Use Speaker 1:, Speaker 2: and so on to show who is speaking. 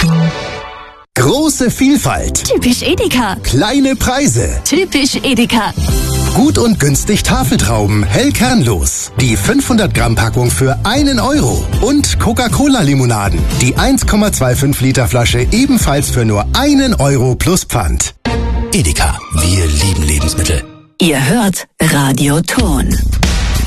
Speaker 1: Große Vielfalt.
Speaker 2: Typisch Edeka.
Speaker 1: Kleine Preise.
Speaker 2: Typisch Edeka.
Speaker 1: Gut und günstig Tafeltrauben, hell kernlos. Die 500 Gramm Packung für 1 Euro. Und Coca-Cola-Limonaden. Die 1,25 Liter Flasche ebenfalls für nur 1 Euro plus Pfand.
Speaker 3: Edeka, wir lieben Lebensmittel.
Speaker 2: Ihr hört Radio Ton.